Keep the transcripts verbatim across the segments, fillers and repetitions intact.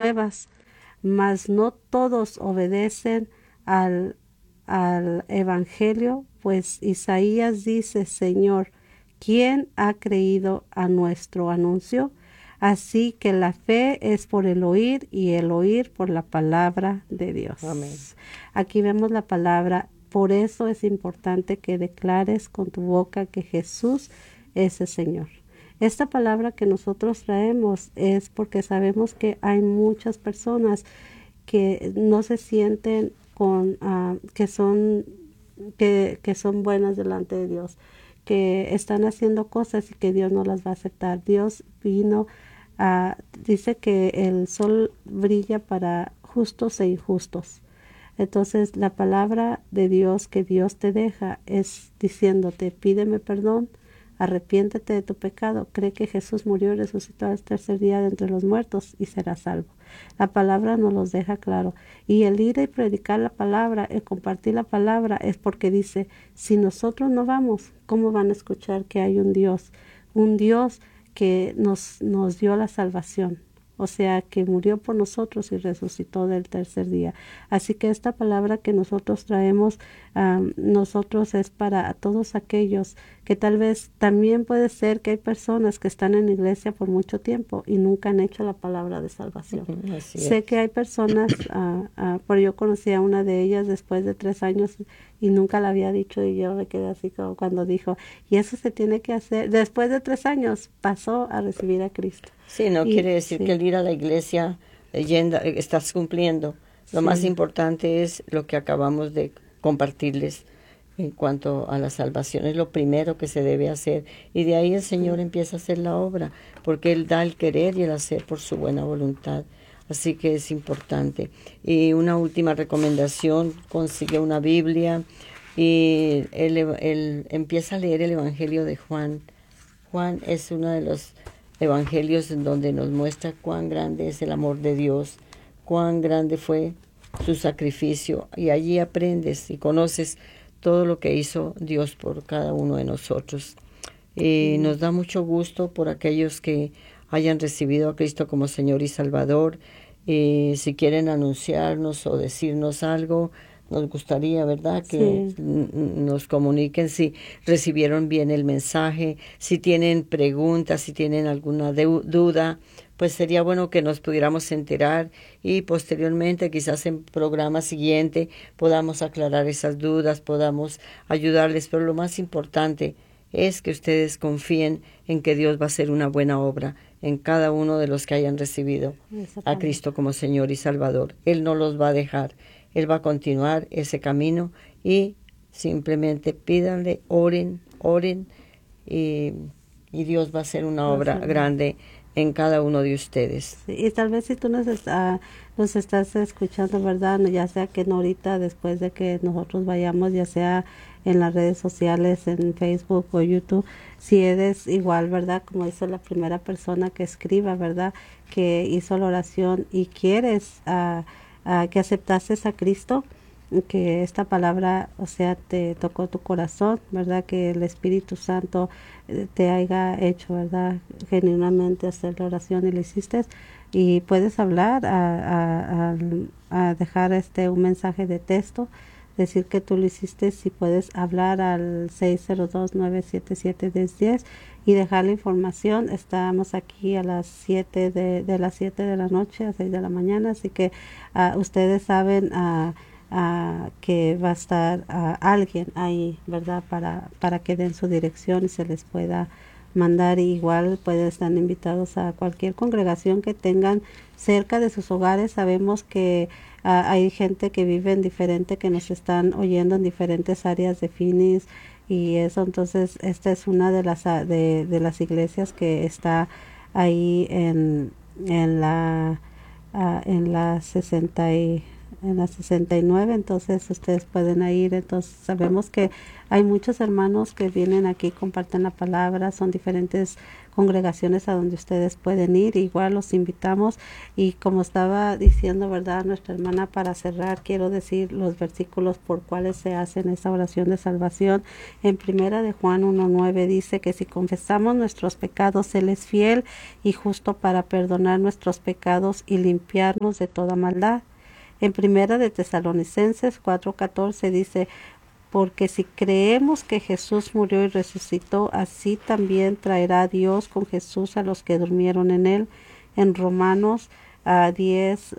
nuevas, mas no todos obedecen al, al evangelio, pues Isaías dice, Señor, ¿quién ha creído a nuestro anuncio? Así que la fe es por el oír y el oír por la palabra de Dios. Amén. Aquí vemos la palabra, por eso es importante que declares con tu boca que Jesús es el Señor. Esta palabra que nosotros traemos es porque sabemos que hay muchas personas que no se sienten con, uh, que son, que, que son buenas delante de Dios, que están haciendo cosas y que Dios no las va a aceptar. Dios vino Uh, dice que el sol brilla para justos e injustos. Entonces la palabra de Dios que Dios te deja es diciéndote, pídeme perdón, arrepiéntete de tu pecado, cree que Jesús murió y resucitó al tercer día de entre los muertos y serás salvo. La palabra nos los deja claro. Y el ir y predicar la palabra, el compartir la palabra es porque dice, si nosotros no vamos, ¿cómo van a escuchar que hay un Dios? Un Dios que nos, nos dio la salvación, o sea, que murió por nosotros y resucitó del tercer día. Así que esta palabra que nosotros traemos, um, nosotros es para todos aquellos que tal vez también puede ser que hay personas que están en la iglesia por mucho tiempo y nunca han hecho la palabra de salvación. Así Sé es. que hay personas, uh, uh, pero yo conocí a una de ellas después de tres años y nunca la había dicho y yo me quedé así como cuando dijo, y eso se tiene que hacer. Después de tres años pasó a recibir a Cristo. Sí, no y, quiere decir sí. que el ir a la iglesia yendo, estás cumpliendo. Lo Sí. más importante es lo que acabamos de compartirles en cuanto a la salvación. Es lo primero que se debe hacer. Y de ahí el Señor Sí. empieza a hacer la obra, porque Él da el querer y el hacer por su buena voluntad. Así que es importante. Y una última recomendación, consigue una Biblia y él, él empieza a leer el Evangelio de Juan. Juan es uno de los evangelios en donde nos muestra cuán grande es el amor de Dios, cuán grande fue su sacrificio, y allí aprendes y conoces todo lo que hizo Dios por cada uno de nosotros. Y mm. nos da mucho gusto por aquellos que hayan recibido a Cristo como Señor y Salvador. Y si quieren anunciarnos o decirnos algo, nos gustaría, ¿verdad?, que sí. nos comuniquen si recibieron bien el mensaje, si tienen preguntas, si tienen alguna duda, pues sería bueno que nos pudiéramos enterar y posteriormente, quizás en programa siguiente, podamos aclarar esas dudas, podamos ayudarles. Pero lo más importante es que ustedes confíen en que Dios va a hacer una buena obra en cada uno de los que hayan recibido a Cristo como Señor y Salvador. Él no los va a dejar. Él va a continuar ese camino y simplemente pídanle, oren, oren y, y Dios va a hacer una obra sí. grande en cada uno de ustedes. Sí, y tal vez si tú nos, está, nos estás escuchando, ¿verdad? Ya sea que no ahorita, después de que nosotros vayamos, ya sea en las redes sociales, en Facebook o YouTube, si eres igual, ¿verdad? Como dice la primera persona que escriba, ¿verdad? Que hizo la oración y quieres uh, uh, que aceptases a Cristo, que esta palabra, o sea, te tocó tu corazón, ¿verdad? Que el Espíritu Santo te haya hecho, ¿verdad? Genuinamente hacer la oración y lo hiciste. Y puedes hablar, a, a, a, a dejar este un mensaje de texto, decir que tú lo hiciste, si puedes hablar al seis cero dos, nueve siete siete, uno cero uno cero y dejar la información. Estamos aquí a las siete de, de las siete de la noche a seis de la mañana, así que uh, ustedes saben uh, Uh, que va a estar uh, alguien ahí, ¿verdad? Para, para que den su dirección y se les pueda mandar. Y igual pueden estar invitados a cualquier congregación que tengan cerca de sus hogares. Sabemos que uh, hay gente que vive en diferente, que nos están oyendo en diferentes áreas de Phoenix y eso. Entonces, esta es una de las de, de las iglesias que está ahí en, en la uh, en la sesenta y en la sesenta y nueve, entonces ustedes pueden ir. Entonces sabemos que hay muchos hermanos que vienen aquí, comparten la palabra, son diferentes congregaciones a donde ustedes pueden ir, igual los invitamos. Y como estaba diciendo, verdad, nuestra hermana, para cerrar, quiero decir los versículos por cuales se hacen esa oración de salvación. En primera de Juan uno nueve dice que si confesamos nuestros pecados, Él es fiel y justo para perdonar nuestros pecados y limpiarnos de toda maldad. En primera de Tesalonicenses cuatro catorce dice, porque si creemos que Jesús murió y resucitó, así también traerá Dios con Jesús a los que durmieron en él. En Romanos uh, diez,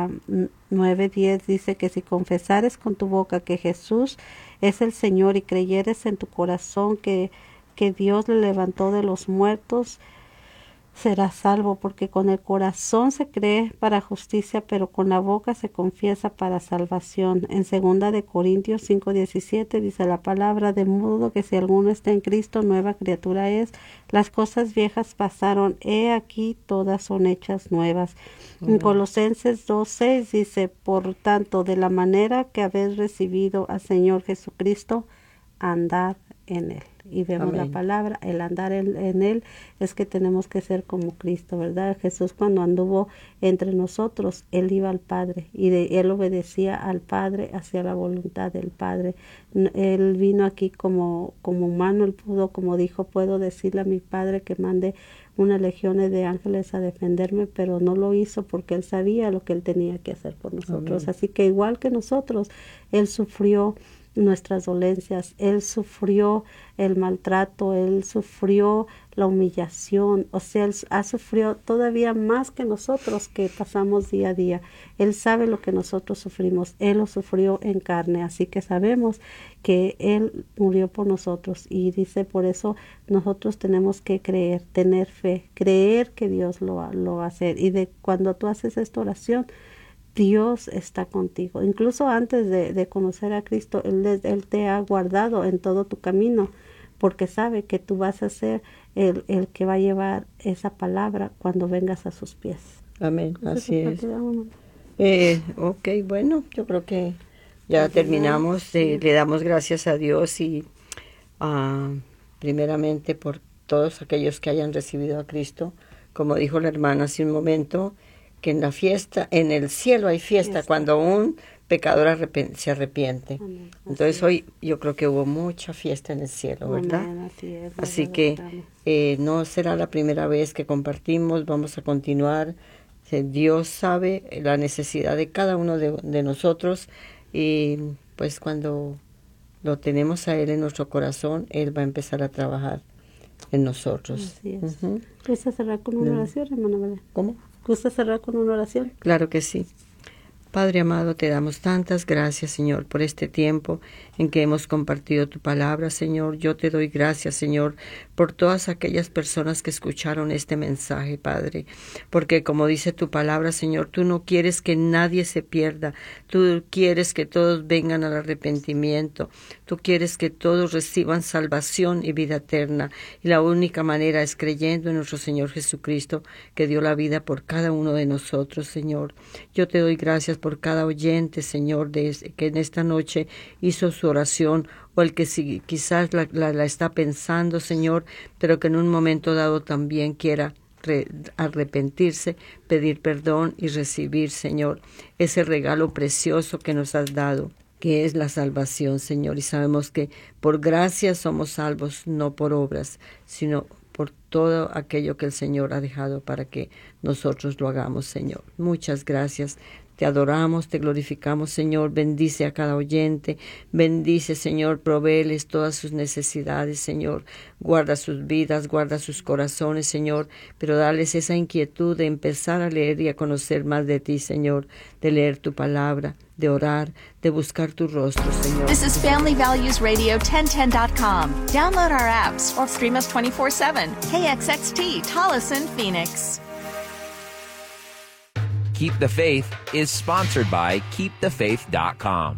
nueve, diez dice que si confesares con tu boca que Jesús es el Señor y creyeres en tu corazón que, que Dios le levantó de los muertos, serás salvo, porque con el corazón se cree para justicia, pero con la boca se confiesa para salvación. En segunda de Corintios cinco diecisiete dice la palabra, de modo que si alguno está en Cristo, nueva criatura es, las cosas viejas pasaron, he aquí todas son hechas nuevas. Uh-huh. En Colosenses dos seis dice, por tanto, de la manera que habéis recibido al Señor Jesucristo, andad en él. Y vemos Amén. La palabra, el andar en, en él es que tenemos que ser como Cristo, ¿verdad? Jesús cuando anduvo entre nosotros, él iba al Padre y de, él obedecía al Padre, hacia la voluntad del Padre. Él vino aquí como, como humano, él pudo, como dijo, puedo decirle a mi Padre que mande unas legiones de ángeles a defenderme, pero no lo hizo porque él sabía lo que él tenía que hacer por nosotros. Amén. Así que igual que nosotros, él sufrió nuestras dolencias, él sufrió el maltrato, él sufrió la humillación, o sea, él ha sufrido todavía más que nosotros que pasamos día a día. Él sabe lo que nosotros sufrimos, él lo sufrió en carne, así que sabemos que él murió por nosotros y dice, por eso nosotros tenemos que creer, tener fe, creer que Dios lo, lo va a hacer. Y de cuando tú haces esta oración, Dios está contigo. Incluso antes de, de conocer a Cristo, él, él te ha guardado en todo tu camino, porque sabe que tú vas a ser el, el que va a llevar esa palabra cuando vengas a sus pies. Amén, así es. Eh, ok, bueno, yo creo que ya terminamos. Eh, le damos gracias a Dios y uh, primeramente por todos aquellos que hayan recibido a Cristo. Como dijo la hermana hace un momento, que en la fiesta, en el cielo hay fiesta, fiesta. Cuando un pecador arrepen- se arrepiente. Amén. Entonces así hoy yo creo que hubo mucha fiesta en el cielo, ¿verdad? Amén. Así es, así que eh, no será la primera vez que compartimos, vamos a continuar. Dios sabe la necesidad de cada uno de, de nosotros y pues cuando lo tenemos a Él en nuestro corazón, Él va a empezar a trabajar en nosotros. Así es. Uh-huh. ¿Gusta cerrar con una oración, hermana María? ¿Cómo? ¿Gusta cerrar con una oración? Claro que sí. Padre amado, te damos tantas gracias, Señor, por este tiempo en que hemos compartido tu palabra, Señor. Yo te doy gracias, Señor, por todas aquellas personas que escucharon este mensaje, Padre. Porque como dice tu palabra, Señor, tú no quieres que nadie se pierda. Tú quieres que todos vengan al arrepentimiento. Tú quieres que todos reciban salvación y vida eterna. Y la única manera es creyendo en nuestro Señor Jesucristo, que dio la vida por cada uno de nosotros, Señor. Yo te doy gracias por cada oyente, Señor, de, que en esta noche hizo su oración, o el que si, quizás la, la, la está pensando, Señor, pero que en un momento dado también quiera re, arrepentirse, pedir perdón y recibir, Señor, ese regalo precioso que nos has dado, que es la salvación, Señor. Y sabemos que por gracia somos salvos, no por obras, sino por todo aquello que el Señor ha dejado para que nosotros lo hagamos, Señor. Muchas gracias. Te adoramos, te glorificamos, Señor. Bendice a cada oyente. Bendice, Señor. Provéeles todas sus necesidades, Señor. Guarda sus vidas, guarda sus corazones, Señor. Pero dales esa inquietud de empezar a leer y a conocer más de ti, Señor. De leer tu palabra, de orar, de buscar tu rostro, Señor. This is Family Values Radio ten ten dot com. Download our apps or stream us twenty-four seven. K X X T, Tolleson, Phoenix. Keep the Faith is sponsored by keep the faith dot com.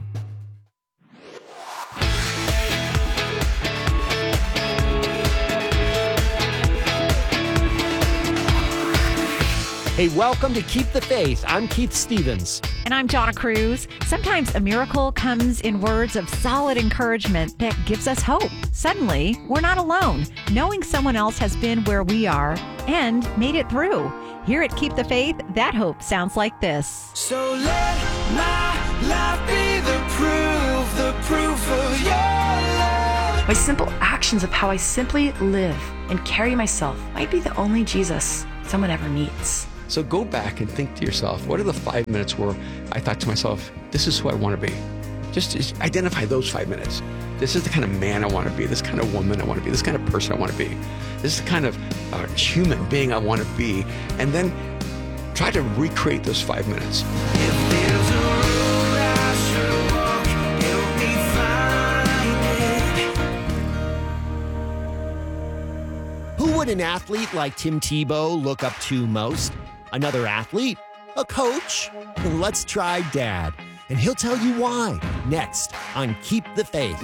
Hey, welcome to Keep the Faith. I'm Keith Stevens. And I'm Donna Cruz. Sometimes a miracle comes in words of solid encouragement that gives us hope. Suddenly, we're not alone, knowing someone else has been where we are and made it through. Here at Keep the Faith, that hope sounds like this. So let my life be the proof, the proof of your love. My simple actions of how I simply live and carry myself might be the only Jesus someone ever meets. So go back and think to yourself, what are the five minutes where I thought to myself, this is who I want to be? Just, just identify those five minutes. This is the kind of man I want to be, this kind of woman I want to be, this kind of person I want to be. This is the kind of uh, human being I want to be. And then try to recreate those five minutes. If there's a road I should walk, help me find it. Who would an athlete like Tim Tebow look up to most? Another athlete? A coach? Let's try Dad. And he'll tell you why. Next on Keep the Faith.